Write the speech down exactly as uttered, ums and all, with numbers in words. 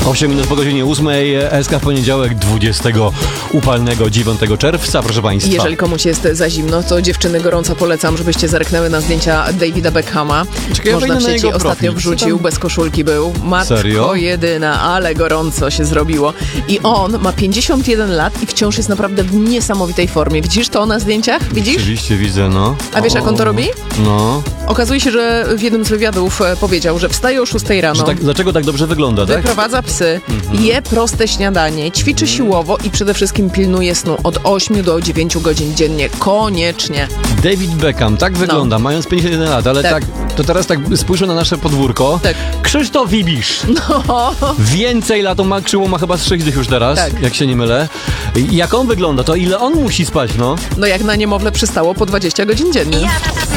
osiem minut po godzinie ósmej, S K w poniedziałek dwudziestego upalnego dziewiątego czerwca, proszę Państwa. Jeżeli komuś jest za zimno, to dziewczyny gorąco polecam, żebyście zerknęły na zdjęcia Davida Beckhama. Czekaj, ja Można w wejdę na sieci jego ostatnio profil. wrzucił, bez koszulki był. Matko Serio? jedyna, ale gorąco się zrobiło. I on ma pięćdziesiąt jeden lat i wciąż jest naprawdę w niesamowitej formie. Widzisz to na zdjęciach? Widzisz? Oczywiście widzę, no. A wiesz, jak on to robi? No. Okazuje się, że w jednym z wywiadów e, powiedział, że wstaje o szóstej rano. Że tak, dlaczego tak dobrze wygląda, tak? Wyprowadza psy, je proste śniadanie, ćwiczy siłowo i przede wszystkim pilnuje snu od ośmiu do dziewięciu godzin dziennie. Koniecznie. David Beckham, tak wygląda, mając pięćdziesiąt jeden lat, ale tak. Tak. to teraz tak spójrzmy na nasze podwórko. Tak. Krzysztof Ibisz. No. Więcej lat, on ma krzyło, ma chyba z sześćdziesiąt już teraz, Tak. jak się nie mylę. I jak on wygląda, to ile on musi spać, no? No jak na niemowlę przystało po dwadzieścia godzin dziennie.